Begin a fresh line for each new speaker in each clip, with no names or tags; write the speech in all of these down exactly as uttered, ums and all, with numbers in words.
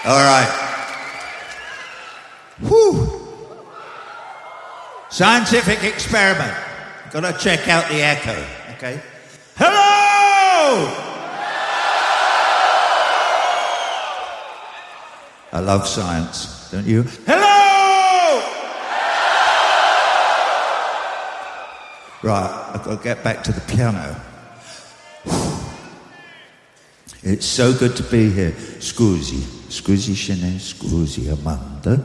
All right. Whew. Scientific experiment. Got to check out the echo, okay? Hello! I love science, don't you? Hello! Right, I've got to get back to the piano. It's so good to be here. Scusi, scusi scene, scusi Amanda.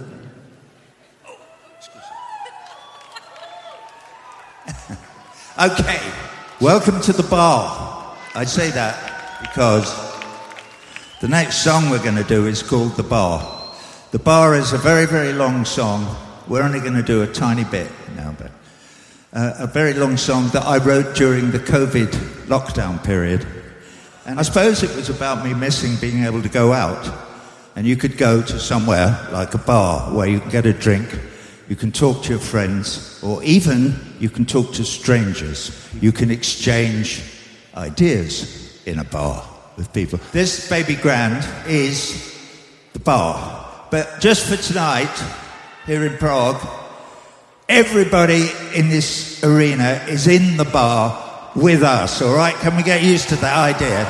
Okay, welcome to the bar. I say that because the next song we're going to do is called The Bar. The Bar is a very, very long song. We're only going to do a tiny bit now, but uh, a very long song that I wrote during the COVID lockdown period. And I suppose it was about me missing being able to go out. And you could go to somewhere like a bar where you can get a drink, you can talk to your friends, or even you can talk to strangers. You can exchange ideas in a bar with people. This Baby Grand is the bar. But just for tonight, here in Prague, everybody in this arena is in the bar with us, all right? Can we get used to that idea?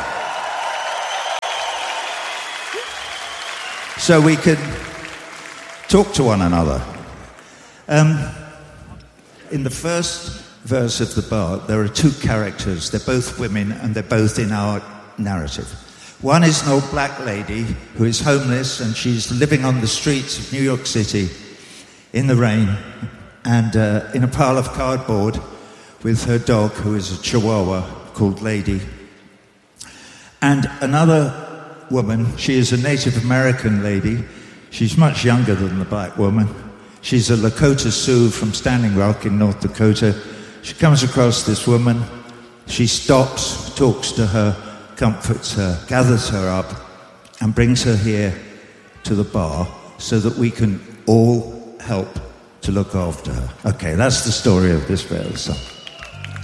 So we can talk to one another. Um, in the first verse of the bar, there are two characters. They're both women, and they're both in our narrative. One is an old black lady who is homeless, and she's living on the streets of New York City in the rain and uh, in a pile of cardboard with her dog, who is a Chihuahua called Lady. And another woman, she is a Native American lady. She's much younger than the black woman. She's a Lakota Sioux from Standing Rock in North Dakota. She comes across this woman. She stops, talks to her, comforts her, gathers her up, and brings her here to the bar so that we can all help to look after her. Okay, that's the story of this bit of the song.